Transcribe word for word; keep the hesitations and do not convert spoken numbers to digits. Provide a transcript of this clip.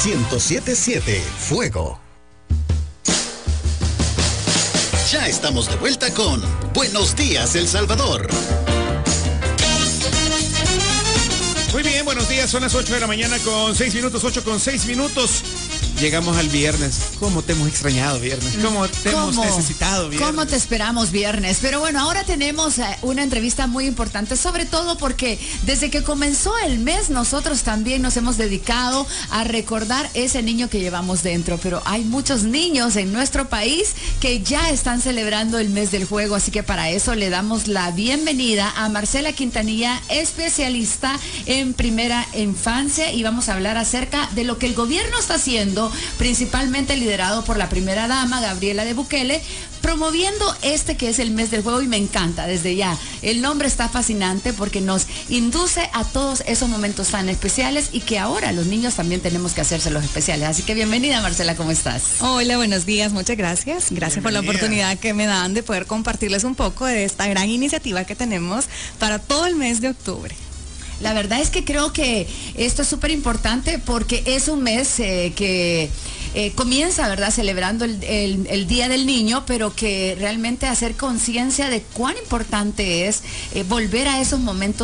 ciento siete punto siete, Fuego. Ya estamos de vuelta con Buenos Días, El Salvador. Muy bien, buenos días, son las ocho de la mañana con seis minutos, ocho con seis minutos. Llegamos al viernes. ¿Cómo te hemos extrañado, viernes? ¿Cómo te ¿Cómo? hemos necesitado, viernes? ¿Cómo te esperamos, viernes? Pero bueno, ahora tenemos eh, una entrevista muy importante, sobre todo porque desde que comenzó el mes, nosotros también nos hemos dedicado a recordar ese niño que llevamos dentro. Pero hay muchos niños en nuestro país que ya están celebrando el mes del juego, así que para eso le damos la bienvenida a Marcela Quintanilla, especialista en primera infancia, y vamos a hablar acerca de lo que el gobierno está haciendo, principalmente liderado por la primera dama, Gabriela de Bukele, promoviendo este que es el mes del juego, y me encanta desde ya. El nombre está fascinante porque nos induce a todos esos momentos tan especiales y que ahora los niños también tenemos que hacerse los especiales. Así que bienvenida, Marcela, ¿cómo estás? Hola, buenos días, muchas gracias. Gracias por la oportunidad que me dan de poder compartirles un poco de esta gran iniciativa que tenemos para todo el mes de octubre. La verdad es que creo que esto es súper importante porque es un mes eh, que eh, comienza, ¿verdad?, celebrando el, el, el Día del Niño, pero que realmente hacer conciencia de cuán importante es eh, volver a esos momentos